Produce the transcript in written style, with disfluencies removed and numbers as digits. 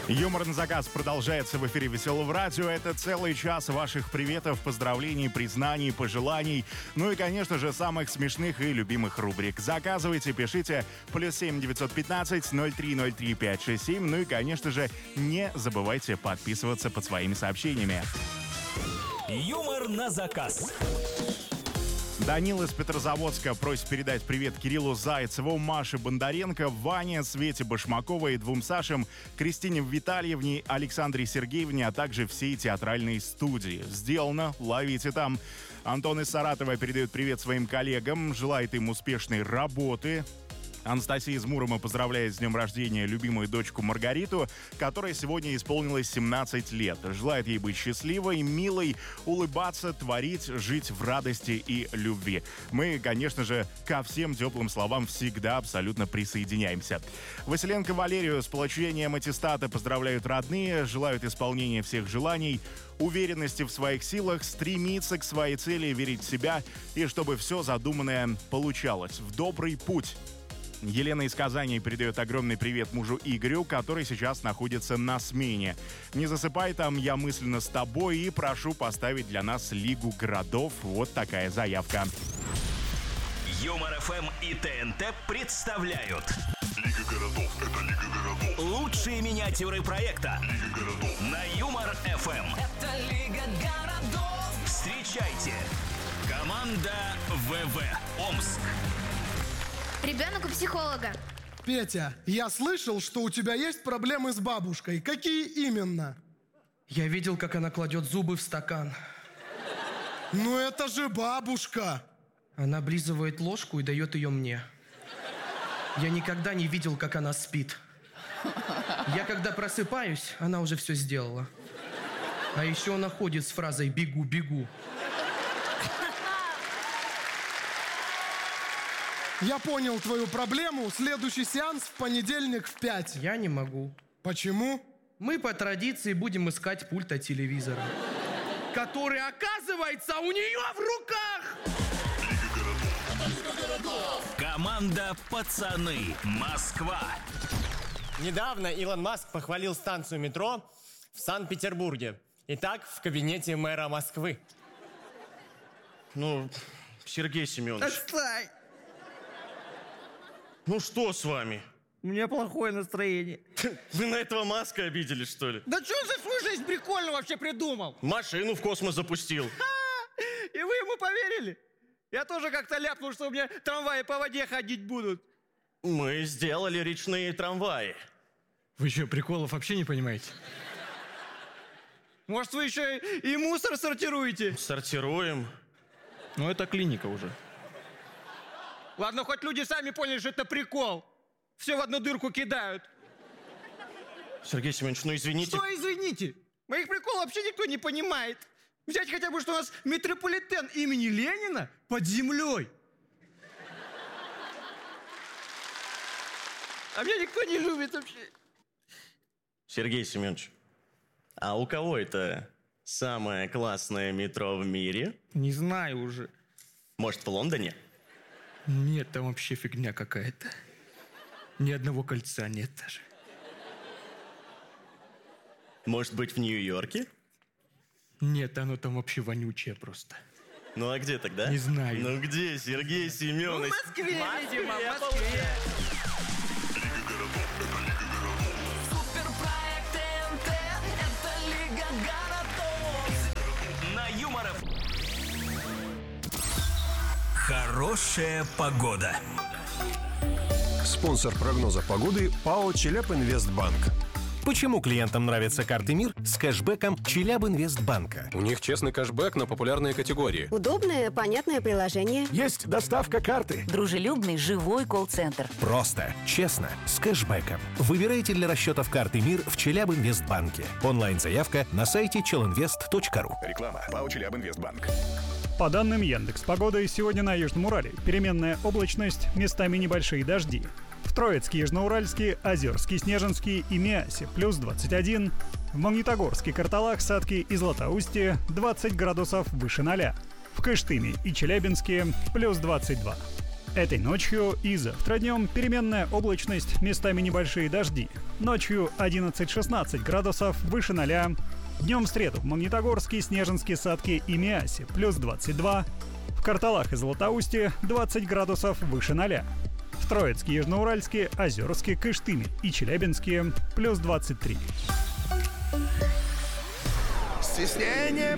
Юмор на заказ продолжается в эфире Веселого радио. Это целый час ваших приветов, поздравлений, признаний, пожеланий. Ну и, конечно же, самых смешных и любимых рубрик. Заказывайте, пишите +7 915 0303 567. Ну и, конечно же, не забывайте подписываться под своими сообщениями. Юмор на заказ. Данил из Петрозаводска просит передать привет Кириллу Зайцеву, Маше Бондаренко, Ване, Свете Башмаковой, двум Сашам, Кристине Витальевне, Александре Сергеевне, а также всей театральной студии. Сделано, ловите там. Антон из Саратова передает привет своим коллегам, желает им успешной работы. Анастасия из Мурома поздравляет с днем рождения любимую дочку Маргариту, которой сегодня исполнилось 17 лет. Желает ей быть счастливой, милой, улыбаться, творить, жить в радости и любви. Мы, конечно же, ко всем теплым словам всегда абсолютно присоединяемся. Василенко Валерию с получением аттестата поздравляют родные, желают исполнения всех желаний, уверенности в своих силах, стремиться к своей цели, верить в себя и чтобы все задуманное получалось. В добрый путь. Елена из Казани передает огромный привет мужу Игорю, который сейчас находится на смене. Не засыпай там, я мысленно с тобой и прошу поставить для нас Лигу городов. Вот такая заявка. Юмор ФМ и ТНТ представляют Лига городов, это Лига городов. лучшие миниатюры проекта Лига городов. на Юмор ФМ. Это Лига городов. Встречайте, команда ВВ Омск. Ребенок у психолога. Петя, я слышал, что у тебя есть проблемы с бабушкой. Какие именно? Я видел, как она кладет зубы в стакан. Ну это же бабушка. Она облизывает ложку и дает ее мне. Я никогда не видел, как она спит. Я когда просыпаюсь, она уже все сделала. А еще она ходит с фразой «бегу, бегу». Я понял твою проблему. Следующий сеанс в понедельник в 5. Я не могу. Почему? Мы по традиции будем искать пульт от телевизора, который, оказывается, у нее в руках! Команда «Пацаны», Москва. Недавно Илон Маск похвалил станцию метро в Санкт-Петербурге. Итак, в кабинете мэра Москвы. Ну, Сергей Семенович, Отстань! ну что с вами? У меня плохое настроение. Вы на этого Маска обиделись, что ли? Да что он за свою жизнь прикольно вообще придумал? Машину в космос запустил. И вы ему поверили? Я тоже как-то ляпнул, что у меня трамваи по воде ходить будут. Мы сделали речные трамваи. Вы что, приколов вообще не понимаете? Может, вы еще и мусор сортируете? Сортируем. Ну, это клиника уже. Ладно, хоть люди сами поняли, что это прикол. Все в одну дырку кидают. Сергей Семенович, ну извините. Что извините? Моих приколов вообще никто не понимает. Взять хотя бы, что у нас метрополитен имени Ленина под землей. А меня никто не любит вообще. Сергей Семенович, а у кого это самое классное метро в мире? Не знаю уже. Может, в Лондоне? Нет, там вообще фигня какая-то. Ни одного кольца нет даже. Может быть, в Нью-Йорке? Нет, оно там вообще вонючее просто. Ну а где тогда? Не знаю. Ну где, Сергей Семенович? В Москве, видимо, в Москве. Лига городов, это Лига городов. Суперпроект ТНТ. Это Лига городов. На Юмор ФМ. Хорошая погода. Спонсор прогноза погоды ПАО «Челябинвестбанк». Почему клиентам нравятся карты МИР с кэшбэком Челябинвестбанка? У них честный кэшбэк на популярные категории. Удобное, понятное приложение. Есть доставка карты. Дружелюбный, живой колл-центр. Просто, честно, с кэшбэком. Выбирайте для расчетов карты МИР в Челябинвестбанке. Онлайн-заявка на сайте chelinvest.ru. Реклама. ПАО «Челябинвестбанк». По данным Яндекс.Погоды, сегодня на Южном Урале переменная облачность, местами небольшие дожди. В Троицке, Южноуральске, Озерске, Снежинске и Миасе плюс 21. В Магнитогорске, Карталах, Сатке и Златоусте 20 градусов выше 0. В Кыштыме и Челябинске плюс 22. Этой ночью и завтра днем переменная облачность, местами небольшие дожди. Ночью 11-16 градусов выше 0. Днем в среду в Магнитогорске, Снежинске, Сатке и Миасе плюс 22. В Карталах и Златоусте 20 градусов выше 0. В Троицке, Южноуральске, Озерске, Кыштыме и Челябинске плюс 23. Стеснение